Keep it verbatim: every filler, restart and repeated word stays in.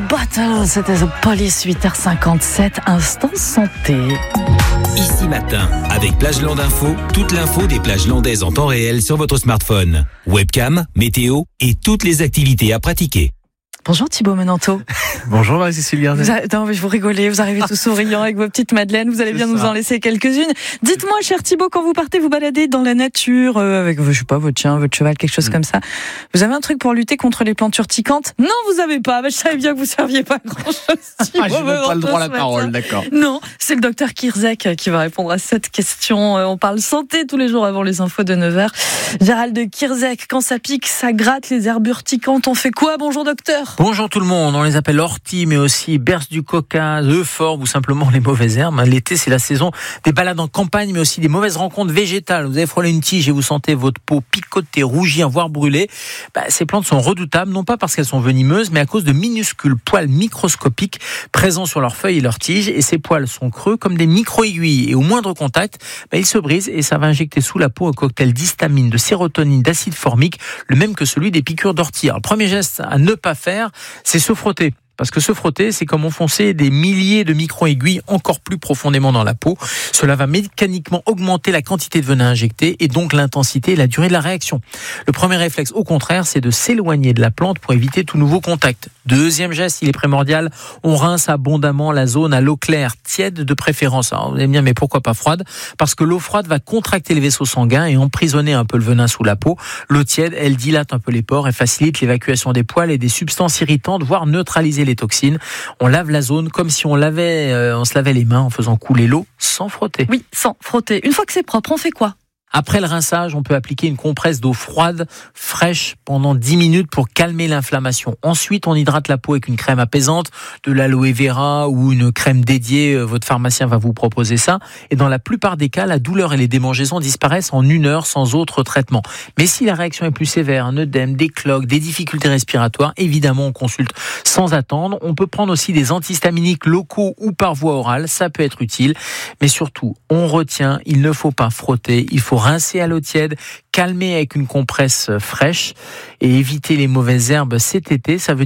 Bottle, c'était The Police, huit heures cinquante-sept, instant santé. Ici Matin, avec Plageland Info, toute l'info des plages landaises en temps réel sur votre smartphone. Webcam, météo et toutes les activités à pratiquer. Bonjour Thibaut Menanto. Bonjour Marie-Cécile. Vous a... Non mais je vous rigolez, vous arrivez tout souriant avec vos petites madeleines, vous allez bien nous en laisser quelques-unes. Dites-moi cher Thibaut, quand vous partez vous balader dans la nature, euh, avec je sais pas, votre chien, votre cheval, quelque chose mmh. comme ça, vous avez un truc pour lutter contre les plantes urticantes? Non, vous avez pas, mais je savais bien que vous serviez pas à grand chose. Ah, je n'ai pas le droit à la parole, d'accord. Non, c'est le docteur Kirzek qui va répondre à cette question. On parle santé tous les jours avant les infos de neuf heures. Gérald Kirzek, quand ça pique, ça gratte les herbes urticantes, on fait quoi? Bonjour docteur. Bonjour tout le monde, on les appelle orties, mais aussi berce du coca, euphorbes ou simplement les mauvaises herbes. L'été, c'est la saison des balades en campagne, mais aussi des mauvaises rencontres végétales. Vous avez frôlé une tige et vous sentez votre peau picoter, rougir, voire brûler. Bah, ces plantes sont redoutables, non pas parce qu'elles sont venimeuses, mais à cause de minuscules poils microscopiques présents sur leurs feuilles et leurs tiges. Et ces poils sont creux comme des micro-aiguilles. Et au moindre contact, bah, ils se brisent et ça va injecter sous la peau un cocktail d'histamine, de sérotonine, d'acide formique, le même que celui des piqûres d'ortie. Alors, le premier geste à ne pas faire, c'est se frotter. Parce que se frotter, c'est comme enfoncer des milliers de micro-aiguilles encore plus profondément dans la peau. Cela va mécaniquement augmenter la quantité de venin injecté et donc l'intensité et la durée de la réaction. Le premier réflexe, au contraire, c'est de s'éloigner de la plante pour éviter tout nouveau contact. Deuxième geste, il est primordial, on rince abondamment la zone à l'eau claire, tiède de préférence. Alors, vous allez me dire, mais pourquoi pas froide? Parce que l'eau froide va contracter les vaisseaux sanguins et emprisonner un peu le venin sous la peau. L'eau tiède, elle dilate un peu les pores et facilite l'évacuation des poils et des substances irritantes, voire neutraliser les toxines. On lave la zone comme si on lavait, euh, on se lavait les mains en faisant couler l'eau sans frotter. Oui, sans frotter. Une fois que c'est propre, on fait quoi? Après le rinçage, on peut appliquer une compresse d'eau froide, fraîche, pendant dix minutes pour calmer l'inflammation. Ensuite, on hydrate la peau avec une crème apaisante, de l'aloe vera ou une crème dédiée. Votre pharmacien va vous proposer ça. Et dans la plupart des cas, la douleur et les démangeaisons disparaissent en une heure sans autre traitement. Mais si la réaction est plus sévère, un œdème, des cloques, des difficultés respiratoires, évidemment, on consulte sans attendre. On peut prendre aussi des antihistaminiques locaux ou par voie orale. Ça peut être utile. Mais surtout, on retient, il ne faut pas frotter. Il faut rincer à l'eau tiède, calmer avec une compresse fraîche et éviter les mauvaises herbes cet été. Ça veut